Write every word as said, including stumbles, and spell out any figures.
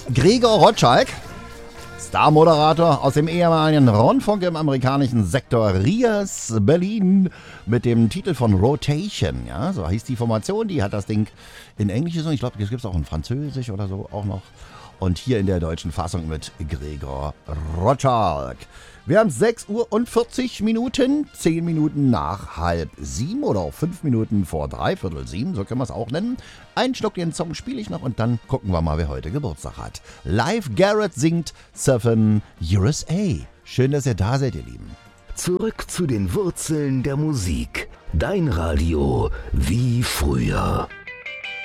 Gregor Rotschalk, Star-Moderator aus dem ehemaligen Rundfunk im amerikanischen Sektor Rias, Berlin, mit dem Titel von Rotation, ja, so hieß die Formation, die hat das Ding in Englisch gesungen, ich glaube, das gibt es auch in Französisch oder so auch noch, und hier in der deutschen Fassung mit Gregor Rotschalk. Wir haben sechs Uhr und vierzig Minuten, zehn Minuten nach halb sieben oder auch fünf Minuten vor dreiviertel sieben, so können wir es auch nennen. Einen Schluck den Song spiele ich noch und dann gucken wir mal, wer heute Geburtstag hat. Live Garrett singt Seven U S A. Schön, dass ihr da seid, ihr Lieben. Zurück zu den Wurzeln der Musik. Dein Radio wie früher.